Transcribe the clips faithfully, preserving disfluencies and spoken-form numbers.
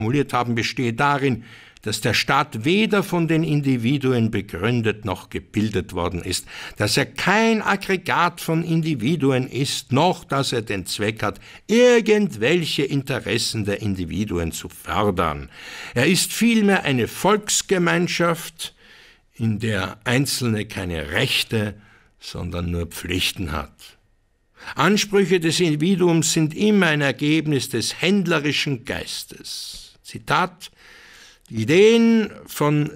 formuliert haben, bestehe darin, dass der Staat weder von den Individuen begründet noch gebildet worden ist, dass er kein Aggregat von Individuen ist, noch dass er den Zweck hat, irgendwelche Interessen der Individuen zu fördern. Er ist vielmehr eine Volksgemeinschaft, in der Einzelne keine Rechte, sondern nur Pflichten hat. Ansprüche des Individuums sind immer ein Ergebnis des händlerischen Geistes. Zitat: Die Ideen von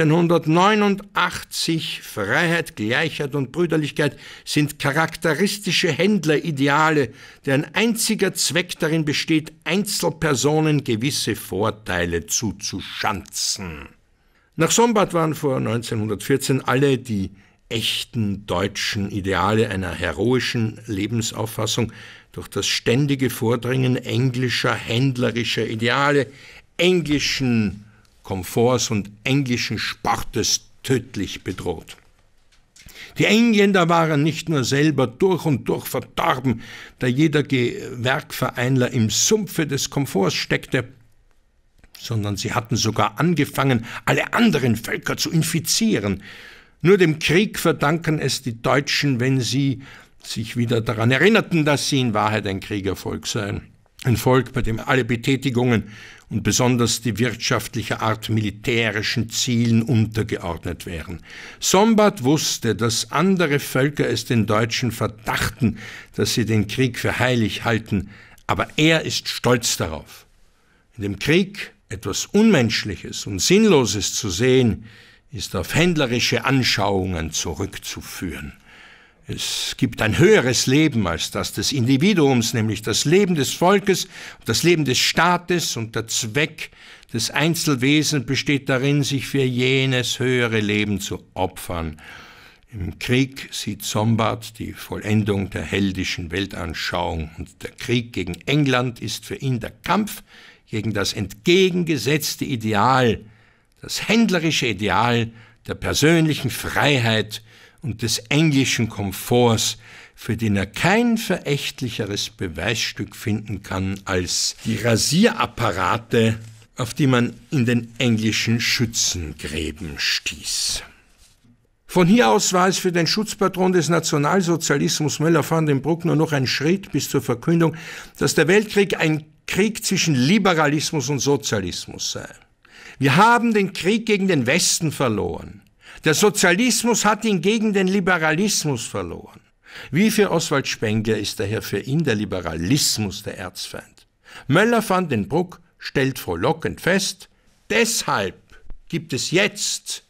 siebzehnhundertneunundachtzig, Freiheit, Gleichheit und Brüderlichkeit, sind charakteristische Händlerideale, deren einziger Zweck darin besteht, Einzelpersonen gewisse Vorteile zuzuschanzen. Nach Sombart waren vor neunzehnhundertvierzehn alle die echten deutschen Ideale einer heroischen Lebensauffassung durch das ständige Vordringen englischer, händlerischer Ideale, englischen Komforts und englischen Sportes tödlich bedroht. Die Engländer waren nicht nur selber durch und durch verdorben, da jeder Gewerkvereinler im Sumpfe des Komforts steckte, sondern sie hatten sogar angefangen, alle anderen Völker zu infizieren. Nur dem Krieg verdanken es die Deutschen, wenn sie sich wieder daran erinnerten, dass sie in Wahrheit ein Kriegervolk seien. Ein Volk, bei dem alle Betätigungen und besonders die wirtschaftlicher Art militärischen Zielen untergeordnet wären. Sombart wusste, dass andere Völker es den Deutschen verdachten, dass sie den Krieg für heilig halten, aber er ist stolz darauf. In dem Krieg etwas Unmenschliches und Sinnloses zu sehen, ist auf händlerische Anschauungen zurückzuführen. Es gibt ein höheres Leben als das des Individuums, nämlich das Leben des Volkes, das Leben des Staates, und der Zweck des Einzelwesens besteht darin, sich für jenes höhere Leben zu opfern. Im Krieg sieht Sombart die Vollendung der heldischen Weltanschauung, und der Krieg gegen England ist für ihn der Kampf gegen das entgegengesetzte Ideal, das händlerische Ideal der persönlichen Freiheit und des englischen Komforts, für den er kein verächtlicheres Beweisstück finden kann als die Rasierapparate, auf die man in den englischen Schützengräben stieß. Von hier aus war es für den Schutzpatron des Nationalsozialismus Möller van den Bruck nur noch ein Schritt bis zur Verkündung, dass der Weltkrieg ein Krieg zwischen Liberalismus und Sozialismus sei. Wir haben den Krieg gegen den Westen verloren. Der Sozialismus hat ihn gegen den Liberalismus verloren. Wie für Oswald Spengler ist daher für ihn der Liberalismus der Erzfeind. Möller van den Bruck stellt frohlockend fest, deshalb gibt es jetzt,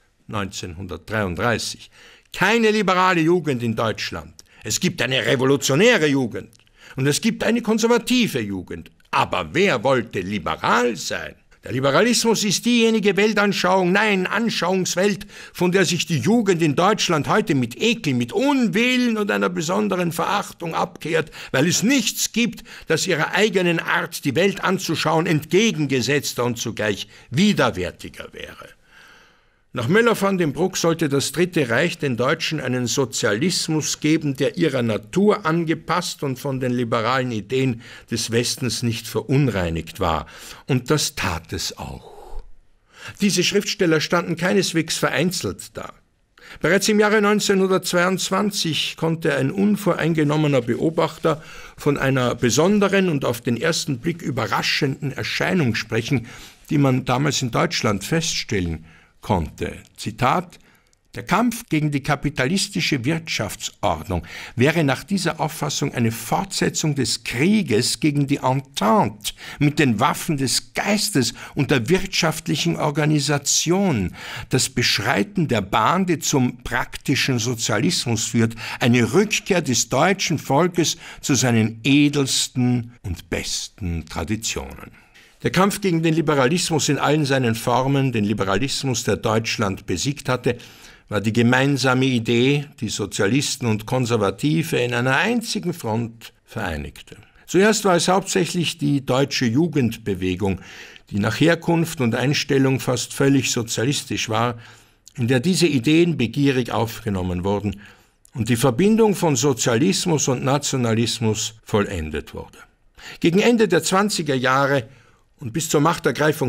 neunzehnhundertdreiunddreißig, keine liberale Jugend in Deutschland. Es gibt eine revolutionäre Jugend und es gibt eine konservative Jugend. Aber wer wollte liberal sein? Der Liberalismus ist diejenige Weltanschauung, nein, Anschauungswelt, von der sich die Jugend in Deutschland heute mit Ekel, mit Unwillen und einer besonderen Verachtung abkehrt, weil es nichts gibt, das ihrer eigenen Art, die Welt anzuschauen, entgegengesetzter und zugleich widerwärtiger wäre. Nach Möller van den Bruck sollte das Dritte Reich den Deutschen einen Sozialismus geben, der ihrer Natur angepasst und von den liberalen Ideen des Westens nicht verunreinigt war. Und das tat es auch. Diese Schriftsteller standen keineswegs vereinzelt da. Bereits im Jahre neunzehnhundertzweiundzwanzig konnte ein unvoreingenommener Beobachter von einer besonderen und auf den ersten Blick überraschenden Erscheinung sprechen, die man damals in Deutschland feststellen konnte. Zitat: Der Kampf gegen die kapitalistische Wirtschaftsordnung wäre nach dieser Auffassung eine Fortsetzung des Krieges gegen die Entente mit den Waffen des Geistes und der wirtschaftlichen Organisation. Das Beschreiten der Bahn, die zum praktischen Sozialismus führt, eine Rückkehr des deutschen Volkes zu seinen edelsten und besten Traditionen. Der Kampf gegen den Liberalismus in allen seinen Formen, den Liberalismus, der Deutschland besiegt hatte, war die gemeinsame Idee, die Sozialisten und Konservative in einer einzigen Front vereinigte. Zuerst war es hauptsächlich die deutsche Jugendbewegung, die nach Herkunft und Einstellung fast völlig sozialistisch war, in der diese Ideen begierig aufgenommen wurden und die Verbindung von Sozialismus und Nationalismus vollendet wurde. Gegen Ende der zwanziger Jahre Und bis zur Machtergreifung